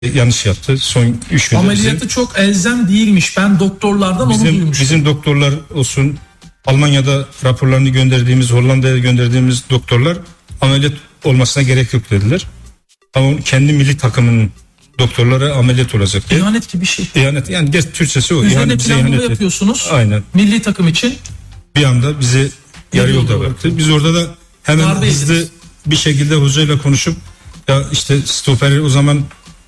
yanlış yaptı. Son 3 günde ameliyatı çok elzem değilmiş. Ben doktorlardan onu duymuştum. Bizim doktorlar olsun, Almanya'da raporlarını gönderdiğimiz, Hollanda'ya gönderdiğimiz doktorlar ameliyat olmasına gerek yok dediler. Ama kendi milli takımının doktorlara ameliyat olacak diye. İhanet gibi bir şey. İhanet, yani Türkçesi o. Üzerine planlama yapıyorsunuz. Aynen. Milli takım için. Bir anda bizi yarı yolda bıraktı. Biz orada da hemen hızlı bir şekilde hocayla konuşup ya işte stoperi o zaman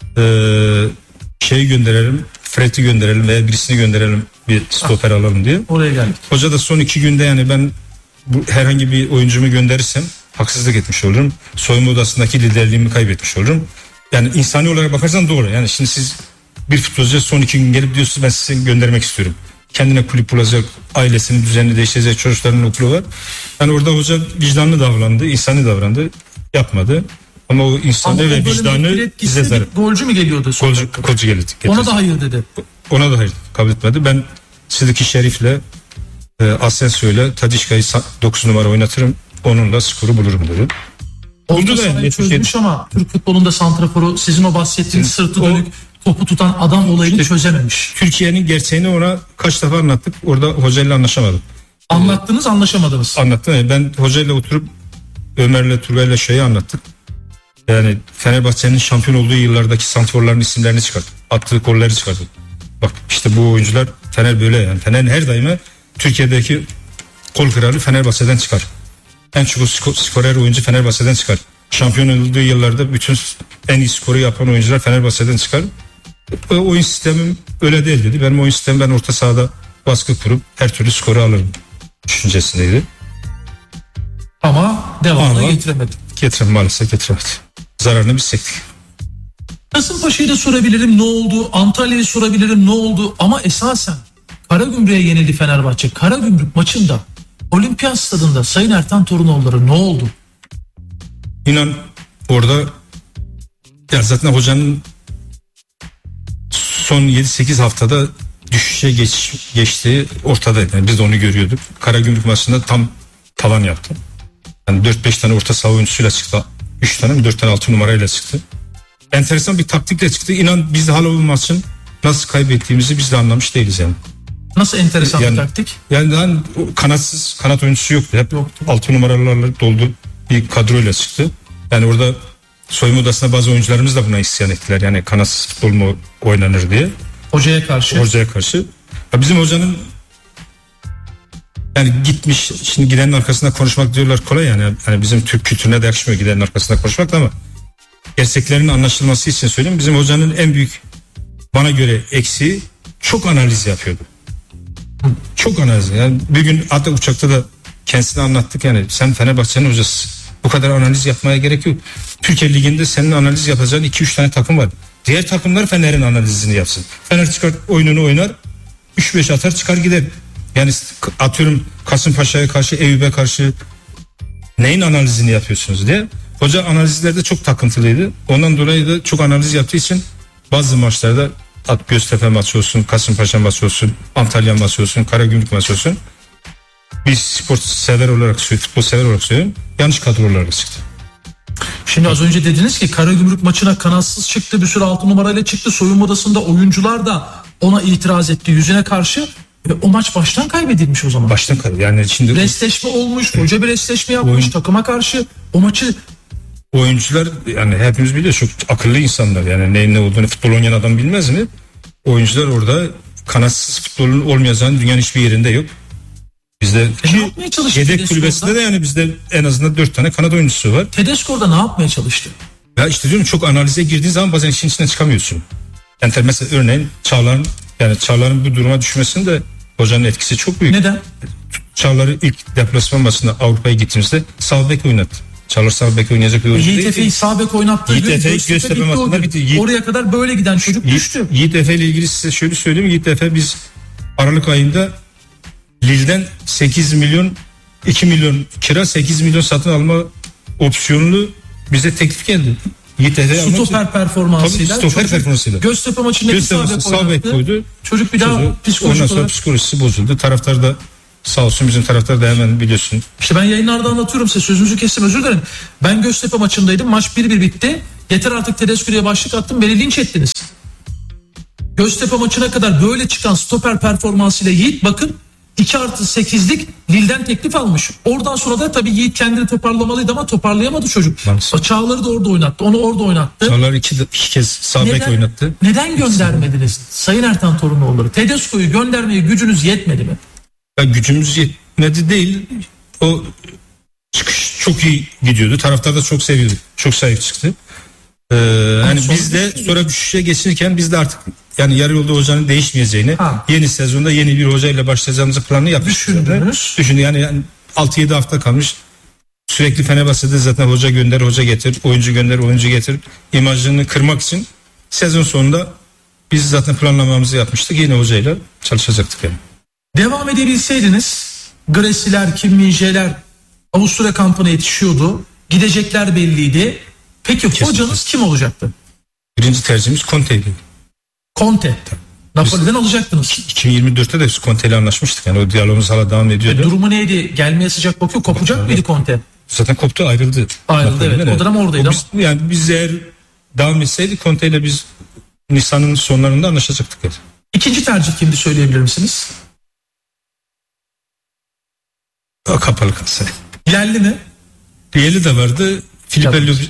gönderelim, Fred'i gönderelim veya birisini gönderelim, bir stoper alalım diye. Oraya geldik. Hoca da son 2 günde yani ben herhangi bir oyuncumu gönderirsem haksızlık etmiş olurum. Soyunma odasındaki liderliğimi kaybetmiş olurum. Yani insani olarak bakarsan doğru. Yani şimdi siz bir futbolcuya son 2 gün gelip diyorsunuz ben sizi göndermek istiyorum. Kendine kulüp bulacak, ailesinin düzenini değiştirecek, çocuklarının okulu var. Yani orada hoca vicdanlı davrandı, insani davrandı, yapmadı. Ama o insanı ve vicdanı bize zarar. Golcü mü geliyordu? Golcü geldi. Ona da hayır dedi. Ona da hayır kabul etmedi. Ben Sıdıki Şerif'le Asensio'yla Tadişka'yı 9 numara oynatırım. Onunla skoru bulurum dedi. Orta sahayı çözmüş ama Türk futbolunda santraforu sizin o bahsettiğiniz sırtı dönük topu tutan adam olayını çözememiş. Türkiye'nin gerçeğini ona kaç defa anlattık. Orada hocayla anlaşamadım. Anlattınız, anlaşamadınız. Anlattım. Ben hocayla oturup Ömer'le Turgay'la anlattık. Yani Fenerbahçe'nin şampiyon olduğu yıllardaki santrforların isimlerini çıkarttım. Attığı golleri çıkarttım. Bak işte bu oyuncular Fener böyle yani. Fener her daima Türkiye'deki gol kralı Fenerbahçe'den çıkar. En çok skorer oyuncu Fenerbahçe'den çıkar. Şampiyon olduğu yıllarda bütün en iyi skoru yapan oyuncular Fenerbahçe'den çıkar. Oyun sistemim öyle değil dedi. Benim oyun sistemim ben orta sahada baskı kurup her türlü skoru alırım düşüncesindeydi. Ama devamlı getiremedi. Maalesef getiremedi. Zararını biz çektik. Kasımpaşa'yı da sorabilirim ne oldu? Antalya'yı sorabilirim ne oldu? Ama esasen Karagümrük'e yenildi Fenerbahçe. Karagümrük maçında Olimpiyat Stadında Sayın Ertan Torunoğulları ne oldu? İnan orada ya zaten hocanın son 7-8 haftada düşüşe geçtiği ortadaydı. Yani biz de onu görüyorduk. Karagümrük maçında tam tavan yaptı. Yani 4-5 tane orta saha oyuncusuyla çıktı. 3 tane mi 4 tane 6 numarayla çıktı. Enteresan bir taktikle çıktı. İnan biz de hala bu maçın nasıl kaybettiğimizi biz de anlamış değiliz yani. Nasıl enteresan bir taktik? Yani kanat oyuncusu yoktu. Hep 6 numaralarla doldu bir kadroyla çıktı. Yani orada soyunma odasında bazı oyuncularımız da buna isyan ettiler. Yani kanatsız futbol mu oynanır diye. Hocaya karşı. Ya bizim hocanın yani gitmiş, şimdi gidenin arkasında konuşmak diyorlar kolay yani. Yani bizim Türk kültürüne de yakışmıyor gidenin arkasında konuşmak ama gerçeklerin anlaşılması için söyleyeyim. Bizim hocanın en büyük bana göre eksiği çok analiz yapıyordu. Çok analiz. Yani bir gün hatta uçakta da kendisine anlattık yani sen Fenerbahçe'nin hocası. Bu kadar analiz yapmaya gerek yok. Türkiye Ligi'nde senin analiz yapacağın 2-3 tane takım var. Diğer takımlar Fener'in analizini yapsın. Fener çıkar oyununu oynar, 3-5 atar çıkar gider. Yani atıyorum Kasımpaşa'ya karşı, Eyüp'e karşı neyin analizini yapıyorsunuz diye. Hoca analizlerde çok takıntılıydı. Ondan dolayı da çok analiz yaptığı için bazı maçlarda Göztepe maçı olsun, Kasımpaşa maçı olsun, Antalya maçı olsun, Karagümrük maçı olsun. Bir spor sever olarak söylüyorum, futbol sever olarak söylüyorum. Yanlış kadrolarla çıktı. Şimdi az önce dediniz ki Karagümrük maçına kanatsız çıktı, bir sürü 6 numarayla çıktı. Soyunma odasında oyuncular da ona itiraz etti yüzüne karşı. O maç baştan kaybedilmiş o zaman. Baştan kaybedilmiş. Yani şimdi restleşme olmuş, hoca bir restleşme yapmış takıma karşı. O maçı oyuncular yani hepimiz biliyoruz çok akıllı insanlar. Yani neyin ne olduğunu futbol oynayan adam bilmez mi? Oyuncular orada kanatsız futbolun olmayacağını dünyanın hiçbir yerinde yok. Bizde yedek kulübesinde de yani bizde en azından 4 tane kanat oyuncusu var. Tedesco orada ne yapmaya çalıştı? Ya işte diyorum çok analize girdiğin zaman bazen işin içinden çıkamıyorsun. Yani mesela örneğin Çağlar'ın bu duruma düşmesinde hocanın etkisi çok büyük. Neden? Çağlar'ı ilk deplasman maçında Avrupa'ya gittiğimizde sağ bek oynattı. Çağlar sağ bek oynayacak bir oyuncu değil. Yiğit Efe'yi sağ bek oynattığı gün Göztepe maçında bitti. Oraya kadar böyle giden çocuk düştü. Yiğit Efe ile ilgili size şöyle söyleyeyim. Yiğit Efe biz Aralık ayında Lille'den 8 milyon 2 milyon kira 8 milyon satın alma opsiyonlu bize teklif geldi. Stoper performansıyla. Göztepe maçındaki sağ bek koydu. Çocuk bir daha psikolojisi bozuldu. Taraftar da sağ olsun bizim taraftar da hemen biliyorsun. İşte ben yayınlarda anlatıyorum size, sözünüzü kestim, özür dilerim. Ben Göztepe maçındaydım. Maç 1-1 bitti. Yeter artık Tedesco'ya başlık attım, beni linç ettiniz. Göztepe maçına kadar böyle çıkan stoper performansıyla Yiğit bakın 2+8'lik Lille'den teklif almış. Oradan sonra da tabii Yiğit kendini toparlamalıydı ama toparlayamadı çocuk. Maalesef. Çağlar'ı da orada oynattı. Onu orada oynattı. Çağlar iki kez sağ bek oynattı. Neden göndermediniz Sayın Ertan Torunoğulları? Tedesco'yu göndermeye gücünüz yetmedi mi? Ya gücümüz yetmedi değil. O çıkış çok iyi gidiyordu. Taraftar da çok seviyordu. Çok sahip çıktı. Hani biz de sonra düşüşe geçirken biz de artık yani yarı yolda hocanın değişmeyeceğini, yeni sezonda yeni bir hocayla başlayacağımızı planı yapmıştık. Düşünün yani 6-7 hafta kalmış. Sürekli Fenerbahçe'de zaten hoca gönder, hoca getir, oyuncu gönder, oyuncu getir imajını kırmak için sezon sonunda biz zaten planlamamızı yapmıştık. Yeni hocayla çalışacaktık yani. Devam edebilseydiniz Gresiler, Kim Min-jae'ler Avusturya kampına yetişiyordu. Gidecekler belliydi. Peki Kesinlikle. hocanız kim olacaktı? Birinci tercihimiz Conte'ydi. Conte. Napoli'den alacaktınız. 2024'te de biz Conte ile anlaşmıştık. Yani o diyalogumuz hala devam ediyordu. Durumu neydi? Gelmeye sıcak bakıyor. Kopacak mıydı Conte? Zaten koptu, ayrıldı. Ayrıldı, evet. O dönem oradaydı yani biz eğer devam etseydik Conte ile biz Nisan'ın sonlarında anlaşacaktık. Yani. İkinci tercih kimdi, söyleyebilir misiniz? O kapalı kalsa. Yerli mi? Yerli de vardı. Filipe Luis.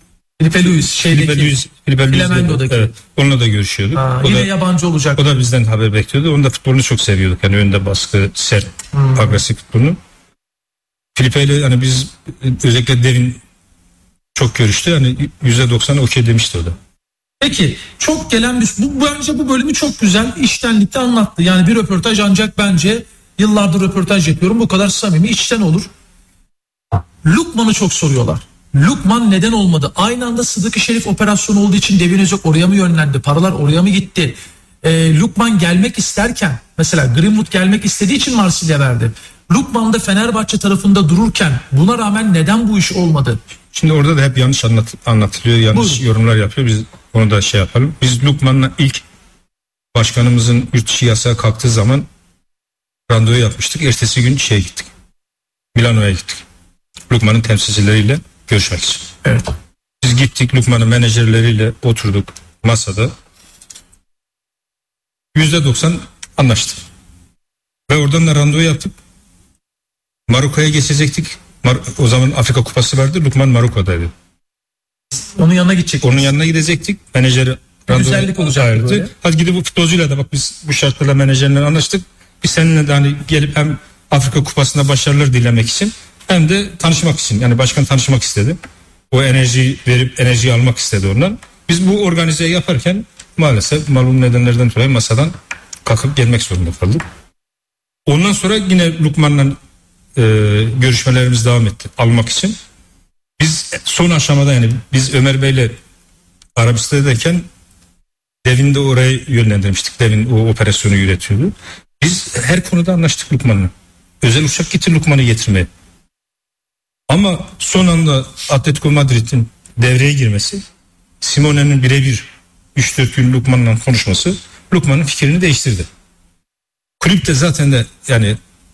Flamengo'daki. Evet, onunla da görüşüyorduk. Yine yabancı olacak. O da bizden haber bekliyordu. Onun da futbolunu çok seviyorduk. Yani önde baskı, sert, agresif futbolunu. Filipe ile hani biz özellikle Devin çok görüştü. Yani %90 okey demişti o da. Peki çok gelen bence bu bölümü çok güzel içtenlikte anlattı. Yani bir röportaj ancak bence yıllardır röportaj yapıyorum. Bu kadar samimi, içten olur. Lukman'ı çok soruyorlar. Lukman neden olmadı? Aynı anda Sıdık-ı Şerif operasyonu olduğu için Devin Özök oraya mı yönlendi? Paralar oraya mı gitti? Lukman gelmek isterken mesela Greenwood gelmek istediği için Marsilya verdi. Lukman da Fenerbahçe tarafında dururken buna rağmen neden bu iş olmadı? Şimdi orada da hep yanlış anlatılıyor. Yanlış yorumlar yapıyor. Biz onu da şey yapalım. Biz Lukman'la ilk başkanımızın yurt dışı yasağı kalktığı zaman randevu yapmıştık. Ertesi gün şeye gittik. Milano'ya gittik. Lukman'ın temsilcileriyle görüşmek için. Evet. Biz gittik, Lukman'ın menajerleriyle oturduk masada. %90 anlaştık. Ve oradan da randevu yaptık. Maroko'ya geçecektik. O zaman Afrika Kupası vardı. Lukman Maroko'daydı. Onun yanına gidecek. Onun yanına gidecektik. Menajeri güzellik olacaktı. Hadi gidip bu futbolcuyla da bak biz bu şartlarla menajerle anlaştık. Biz seninle de hani gelip hem Afrika Kupası'nda başarılar dilemek için hem de tanışmak için. Yani başkan tanışmak istedi. O enerjiyi verip enerjiyi almak istedi ondan. Biz bu organizeyi yaparken maalesef malum nedenlerden dolayı masadan kalkıp gelmek zorunda kaldık. Ondan sonra yine Lukman'la görüşmelerimiz devam etti almak için. Biz son aşamada yani biz Ömer Bey'le Arabistan'dayken Devin de oraya yönlendirmiştik. Devin o operasyonu yürütüyordu. Biz her konuda anlaştık Lukman'la. Özel uçak gitti Lukman'ı getirmeye. Ama son anda Atletico Madrid'in devreye girmesi, Simone'nin birebir 3-4 gün Lukman'la konuşması Lukman'ın fikrini değiştirdi. Kulüp de zaten de yani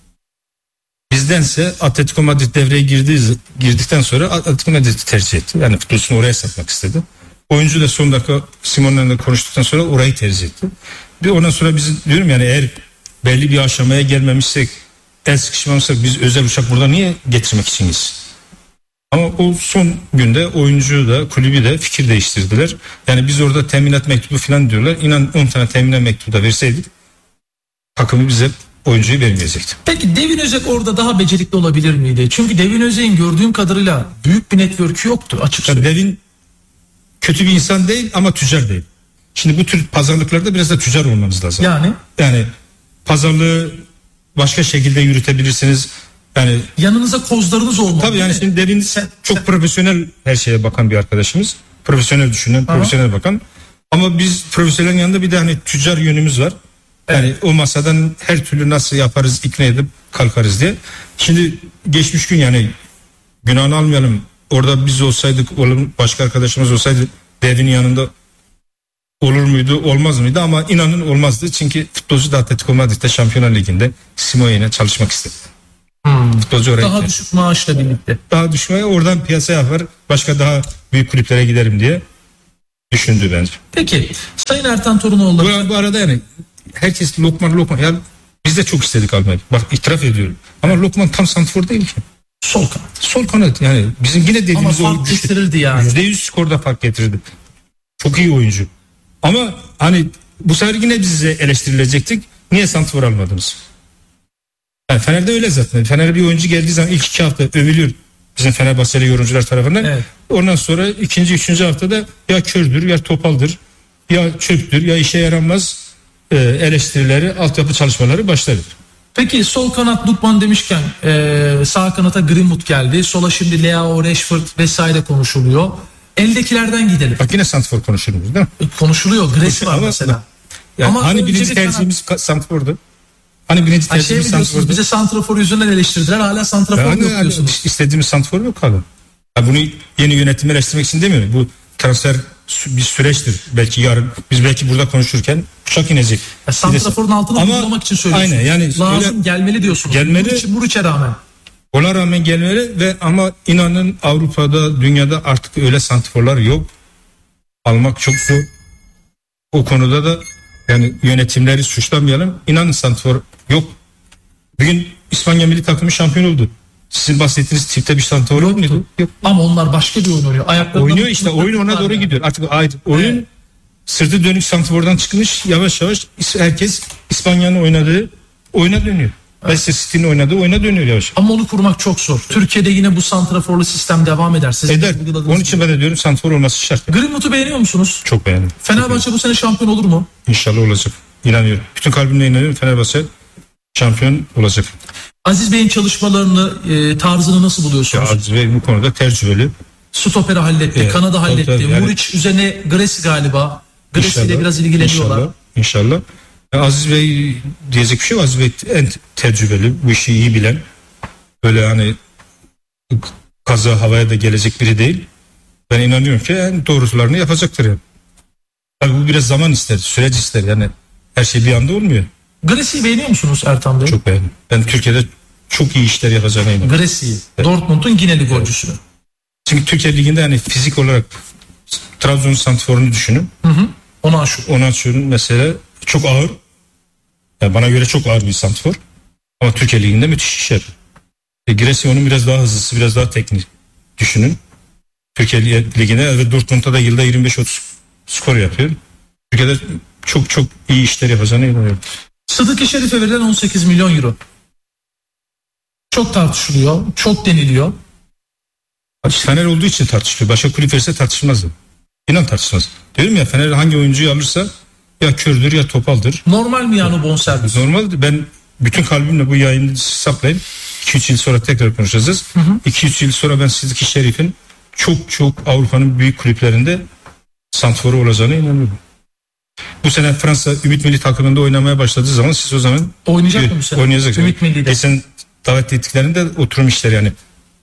bizdense Atletico Madrid devreye girdikten sonra Atletico Madrid'i tercih etti. Yani futbolcusunu oraya satmak istedi. Oyuncu da son dakika Simone'le konuştuktan sonra orayı tercih etti. Bir ondan sonra biz diyorum yani eğer belli bir aşamaya gelmemişsek, el sıkışmamışsak biz özel uçak burada niye getirmek için gitsin? Ama o son günde oyuncu da kulübü de fikir değiştirdiler. Yani biz orada teminat mektubu falan diyorlar. İnan 10 tane teminat mektubu da verseydik takımı bize oyuncuyu vermeyecekti. Peki Devin Özek orada daha becerikli olabilir miydi? Çünkü Devin Özek'in gördüğüm kadarıyla büyük bir network'ü yoktu açık söyleyeyim. Devin kötü bir insan değil ama tüccar değil. Şimdi bu tür pazarlıklarda biraz da tüccar olmanız lazım. Yani pazarlığı başka şekilde yürütebilirsiniz. Yani yanınıza kozlarınız olmalı. Tabii yani şimdi Devin çok profesyonel her şeye bakan bir arkadaşımız. Profesyonel düşünen, profesyonel bakan. Ama biz profesyonelin yanında bir de hani tüccar yönümüz var. Yani evet. O masadan her türlü nasıl yaparız, ikna edip kalkarız diye. Şimdi geçmiş gün yani günahını almayalım. Orada biz olsaydık, başka arkadaşımız olsaydı Devin'in yanında olur muydu, olmaz mıydı? Ama inanın olmazdı. Çünkü futbolcu da Atletico Madrid'de Şampiyonlar Ligi'nde Simone'yle çalışmak istedi. Futbolcu oraya Daha gider. düşük maaşla birlikte. Daha düşmeye oradan piyasa yapar. Başka daha büyük kulüplere giderim diye düşündü bence. Peki Sayın Ertan Torunoğulları Bu arada yani herkes Lokman ya biz de çok istedik almayı. Bak itiraf ediyorum. Ama Lokman tam santrfor değil ki. sol kanat. Sol kanat yani bizim yine Ama dediğimiz fark getirirdi yani. %100 skorda fark getirdi. Çok iyi oyuncu. Ama hani bu sefer yine bize eleştirilecektik. Niye santrfor almadınız? Yani Fener'de öyle zaten. Fener'e bir oyuncu geldiği zaman ilk 2 hafta övülür bizim Fenerbahçeli yorumcular tarafından. Evet. Ondan sonra ikinci, üçüncü haftada ya kördür, ya topaldır, ya çöptür, ya işe yaramaz eleştirileri, altyapı çalışmaları başladı. Peki sol kanat Lukman demişken sağ kanata Greenwood geldi. Sola şimdi Leao, Rashford vesaire konuşuluyor. Eldekilerden gidelim. Bak yine santrfor konuşuyoruz değil mi? Konuşuluyor. Gresi var Ama- mesela. Yani Ama hani önce birinci bir tercihimiz santrfordu. Hani birinci Ay şey tercihimiz biliyorsunuz santrfordu. bize santrafor yüzünden eleştirdiler. Hala santrafor Yani, yok diyorsunuz. istediğimiz santrfor yok hala. Ya bunu yeni yönetimi eleştirmek için demiyorum. Bu transfer bir süreçtir. Belki yarın biz belki burada konuşurken uçak inecek. Ya santraforun altını Ama vurgulamak için söylüyorsunuz. aynen, yani lazım öyle- gelmeli diyorsunuz. Gelmeli. Muriç'e rağmen. Ona rağmen gelmeli ve ama inanın Avrupa'da, dünyada artık öyle santrforlar yok. Almak çok zor. O konuda da yani yönetimleri suçlamayalım. İnanın santrfor yok. Bugün İspanya milli takımı şampiyon oldu. Sizin bahsettiğiniz tipte bir santrfor yok muydu? Yok. Ama onlar başka bir oyun oynuyor. Ayaklarından Oynuyor işte, oyun ona doğru gidiyor. Artık oyun Evet. sırtı dönük santrfordan çıkmış, yavaş yavaş herkes İspanya'nın oynadığı oyuna dönüyor. Manchester City'nin oynadığı oyuna dönüyor yavaş. Ama onu kurmak çok zor. Türkiye'de yine bu santraforlu sistem devam eder. Siz Eder. vurguladığınız Onun için gibi. ben de diyorum santrfor olması şart. Greenwood'u beğeniyor musunuz? Çok beğendim. Fenerbahçe bu sene şampiyon olur mu? İnşallah olacak. İnanıyorum. Bütün kalbimle inanıyorum Fenerbahçe şampiyon olacak. Aziz Bey'in çalışmalarını, tarzını nasıl Ya buluyorsunuz? Aziz Bey bu konuda tecrübeli. Stoperi halletti, Evet, Kanada tabii, halletti. tabii, yani- Muriç üzerine Gresi galiba. Gresi ile İnşallah, biraz ilgileniyorlar. İnşallah. Ya Aziz Bey diyecek bir şey yok. Aziz Bey en tecrübeli, bu işi iyi bilen. Böyle hani kaza havaya da gelecek biri değil. Ben inanıyorum ki en doğrularını yapacaktır yani. Tabii bu biraz zaman ister, süreç ister yani. Her şey bir anda olmuyor. Gresi'yi beğeniyor musunuz Ertan Bey? Çok beğendim. Ben Türkiye'de çok iyi işler yapacağına inanıyorum. Gresi'yi. Dortmund'un Gineli golcüsü. Çünkü Türkiye Ligi'nde hani fizik olarak Trabzon santrforunu düşünün. Onu aşıyor. Onaçu'nun mesela çok ağır. Yani bana göre çok ağır bir santrfor. Ama Türkiye Ligi'nde müthiş iş yapıyor. Giresi onun biraz daha hızlısı, biraz daha teknik düşünün. Türkiye Ligi'nde ve Dortmund'da da yılda 25-30 skor yapıyor. Türkiye'de çok çok iyi işler yapacağına inanıyorum. Sıdık Şerif'e verilen 18 milyon euro. Çok tartışılıyor, çok deniliyor. Fener olduğu için tartışılıyor. Başka kulüp verirse tartışılmaz. İnan tartışılmaz. Diyorum ya Fener hangi oyuncuyu alırsa ya kördür ya topaldır. Normal mi yani bonservis? Normal. Ben bütün kalbimle bu yayını saklayın. 2-3 yıl sonra tekrar konuşacağız. 2-3 yıl sonra ben Sıdık Şerif'in çok çok Avrupa'nın büyük kulüplerinde santrforu olacağına inanıyorum. Bu sene Fransa Ümit Milli takımında oynamaya başladığı zaman siz o zaman Oynayacak mı bu sene? oynayacak. Ümit Milli'de. Geçen davet ettiklerinde oturum işleri yani.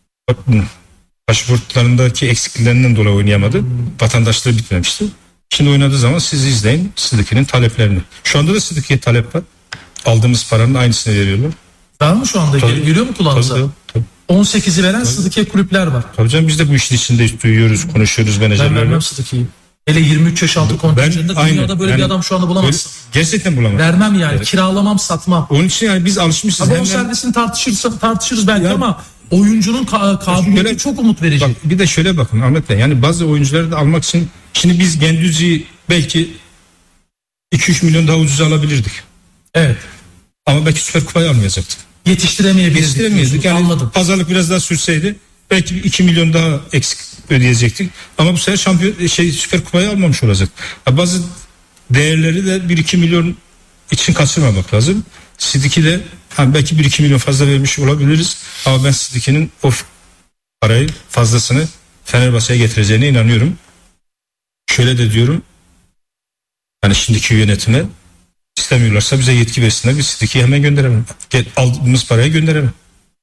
Pasaportlarındaki eksikliklerinden dolayı oynayamadı. Vatandaşlığı bitmemişti. Şimdi oynadığı zaman siz izleyin Sıdık'ın taleplerini. Şu anda da Sıdık'ya talep var. Aldığımız paranın aynısını veriyorlar. Var mı şu anda? Tabii. Geliyor mu kulağınıza? Tabii. 18'i veren Sıdıkı'ya kulüpler var. Tabii canım biz de bu işin içindeyiz, duyuyoruz, konuşuyoruz Ben menajerlerle. vermem Sıdıkı'yı. Hele 23 yaş altı kontenjanında aynen, dünyada böyle bir yani adam şu anda bulamazsın. Gerçekten bulamam. Vermem yani. Evet. Kiralamam, satmam. Onun için yani biz alışmışız. Ama Hemen- bonservisini tartışırız belki Ya- ama oyuncunun kabiliyeti Şöyle- çok umut verici. Bak bir de şöyle bakın Ahmet Bey. Yani bazı oyuncuları da almak için şimdi biz Gendüzi'yi belki 2-3 milyon daha ucuza alabilirdik. Evet. Ama belki Süper Kupayı almayacaktık. Yetiştiremeyecektik. Yetiştiremeyecektik. Yani Anladım. pazarlık biraz daha sürseydi belki 2 milyon daha eksik ödeyecektik. Ama bu sefer Süper Kupayı almamış olacak. Ya bazı değerleri de 1-2 milyon için kaçırmamak lazım. Sidiki de belki 1-2 milyon fazla vermiş olabiliriz. Ama ben Sidiki'nin o parayı fazlasını Fenerbahçe'ye getireceğine inanıyorum. Şöyle de diyorum. Yani şimdiki yönetime istemiyorlarsa bize yetki versinler. Biz Sidiki'yi hemen gönderelim. Aldığımız parayı gönderelim.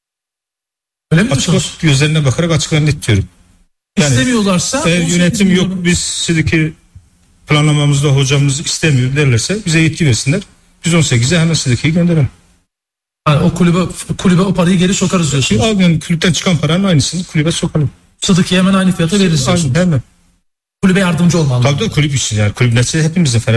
Öyle mi Açık diyorsunuz? gözlerine bakarak açıklarını net diyorum. Yani İstemiyorlarsa eğer 18 yönetim yok milyonu- biz Sidiki planlamamızda hocamız istemiyor derlerse bize yetki versinler. Biz 18'e hemen Sidiki'yi gönderelim. Yani o kulübe o parayı geri sokarız diyorsunuz. Al yani kulüpten çıkan paranın aynısını kulübe sokalım. Sıdıkı'ya hemen aynı fiyata veririz diyorsunuz. Hemen. Kulübe yardımcı olmalı. Tabii de kulüp için yani kulüp neticede hepimizin